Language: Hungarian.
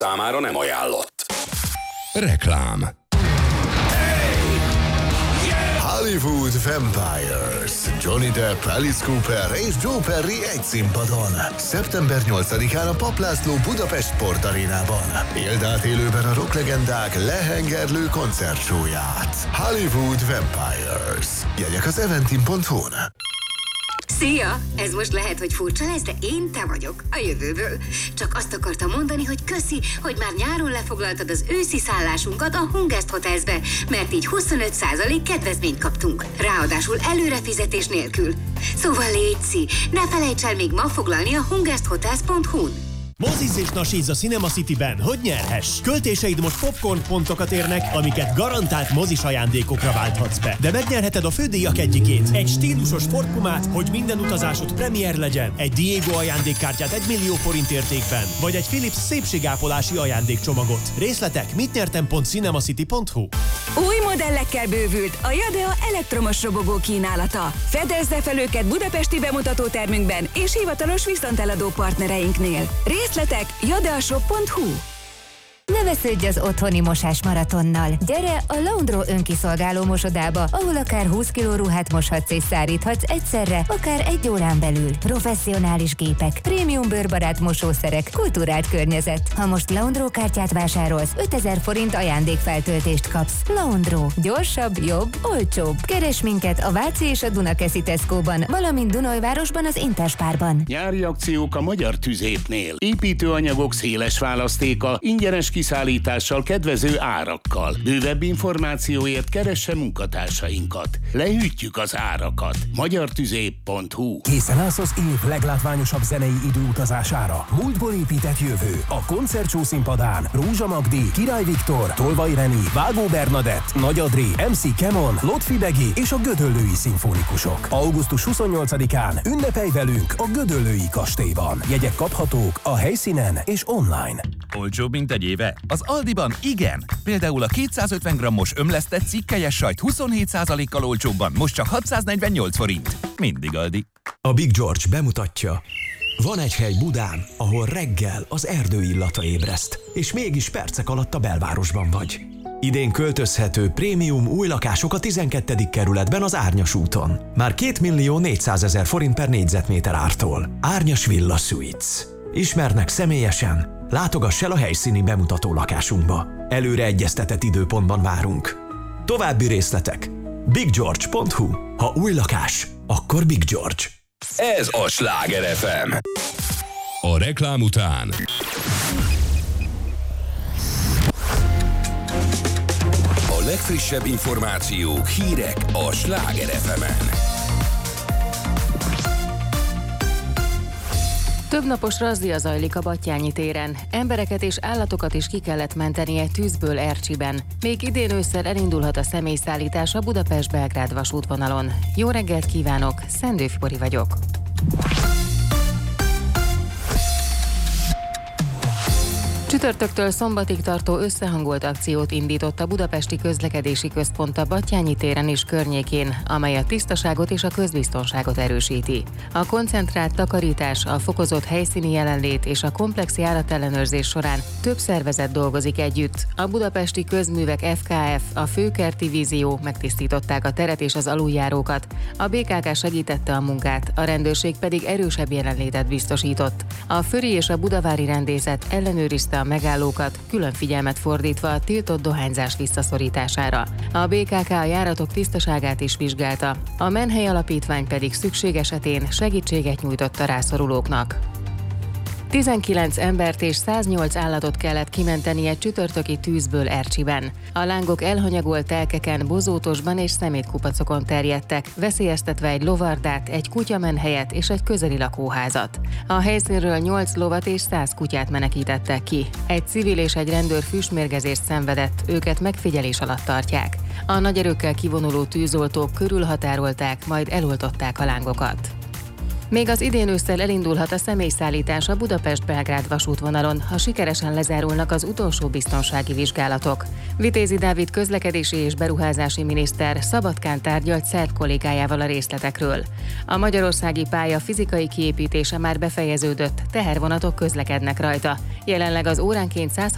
Számára nem ajánlott. Reklám. Hollywood Vampires. Johnny Depp, Alice Cooper és Joe Perry egy színpadon. Szeptember 8-án a Papp László Budapest Sportarénában. Éld át élőben a rocklegendák lehengerlő koncertsóját. Hollywood Vampires. Jegyek az eventim.hu-n. Szia! Ez most lehet, hogy furcsa lesz, de én te vagyok, a jövőből. Csak azt akartam mondani, hogy köszi, hogy már nyáron lefoglaltad az őszi szállásunkat a Hungest Hotelsbe, mert így 25% kedvezményt kaptunk. Ráadásul előrefizetés nélkül. Szóval létszi, ne felejts el még ma foglalni a hungesthotels.hu-n. Mozizz és nasízz a Cinema Cityben, hogy nyerhess! Költéseid most popcorn pontokat érnek, amiket garantált mozis ajándékokra válthatsz be. De megnyerheted a fődíjak egyikét, egy stílusos Ford Pumát, hogy minden utazásod premier legyen, egy Diego ajándékkártyát 1 millió forint értékben, vagy egy Philips szépségápolási ajándékcsomagot. Részletek mitnyertem.cinemacity.hu. Új modellekkel bővült a Jadea elektromos robogó kínálata. Fedezze fel őket budapesti bemutatótermünkben és hivatalos viszonteladó partnereinknél. Részletek jadeashop.hu. Ne vesződj az otthoni mosás maratonnal. Gyere a Laundro önkiszolgáló mosodába, ahol akár 20 kg ruhát moshatsz és száríthatsz egyszerre, akár 1 órán belül. Professzionális gépek, prémium bőrbarát mosószerek, kultúrált környezet. Ha most Laundro kártyát vásárolsz, 5000 forint ajándékfeltöltést kapsz. Laundro. Gyorsabb, jobb, olcsóbb. Keres minket a Váci és a Dunakeszi Tesco-ban, valamint Dunajvárosban az Interspárban. Nyári akciók a Magyar Tüzépnél. Építőanyagok széles választéka, ingyenes kiszállítással, kedvező árakkal. Bővebb információért keresse munkatársainkat. Lehűtjük az árakat. magyartüzép.hu. Készen állsz az év leglátványosabb zenei időutazására. Múltból épített jövő. A koncertshow színpadán Rózsa Magdi, Király Viktor, Tolvay Reni, Vágó Bernadett, Nagy Adri, MC Kemon, Lotfi Begi és a Gödöllői Szimfonikusok. Augusztus 28-án ünnepelj velünk a Gödöllői Kastélyban. Jegyek kaphatók a helyszínen és online. Olcsóbb, mint egy éve? Az Aldiban igen. Például a 250 g-os ömlesztett cikkeljes sajt 27%-kal olcsóbban, most csak 648 forint. Mindig Aldi. A Big George bemutatja. Van egy hely Budán, ahol reggel az erdő illata ébreszt, és mégis percek alatt a belvárosban vagy. Idén költözhető prémium új lakások a 12. kerületben az Árnyas úton. Már 2.400.000 forint per négyzetméter ártól. Árnyas Villa Suites. Ismernek személyesen? Látogass el a helyszíni bemutató lakásunkba. Előre egyeztetett időpontban várunk. További részletek biggeorge.hu. Ha új lakás, akkor Big George. Ez a Sláger FM. A reklám után a legfrissebb információk, hírek a Sláger FM-en. Több napos razzia zajlik a Batthyány téren. Embereket és állatokat is ki kellett menteni egy tűzből Ercsiben. Még idén ősszel elindulhat a személyszállítás a Budapest-Belgrád vasútvonalon. Jó reggelt kívánok, Szendő Fibori vagyok. Csütörtöktől szombatig tartó összehangolt akciót indított a Budapesti Közlekedési Központ a Batthyány téren és környékén, amely a tisztaságot és a közbiztonságot erősíti. A koncentrált takarítás, a fokozott helyszíni jelenlét és a komplex járatellenőrzés során több szervezet dolgozik együtt. A Budapesti Közművek FKF, a Főkerti Vízió megtisztították a teret és az aluljárókat. A BKK segítette a munkát, a rendőrség pedig erősebb jelenlétet biztosított. A Föri és a Budavári Rendészet ellenőrizte a megállókat, külön figyelmet fordítva a tiltott dohányzás visszaszorítására. A BKK a járatok tisztaságát is vizsgálta, a Menhely Alapítvány pedig szükség esetén segítséget nyújtott a rászorulóknak. 19 embert és 108 állatot kellett kimenteni egy csütörtöki tűzből Ercsiben. A lángok elhanyagolt telkeken, bozótosban és szemétkupacokon terjedtek, veszélyeztetve egy lovardát, egy kutyamenhelyet és egy közeli lakóházat. A helyszínről 8 lovat és 100 kutyát menekítettek ki. Egy civil és egy rendőr füstmérgezést szenvedett, őket megfigyelés alatt tartják. A nagy erőkkel kivonuló tűzoltók körülhatárolták, majd eloltották a lángokat. Még az idén ősszel elindulhat a személyszállítás a Budapest-Belgrád vasútvonalon, ha sikeresen lezárulnak az utolsó biztonsági vizsgálatok. Vitézi Dávid közlekedési és beruházási miniszter Szabadkán tárgyalt szerb kollégájával a részletekről. A magyarországi pálya fizikai kiépítése már befejeződött, tehervonatok közlekednek rajta. Jelenleg az óránként 160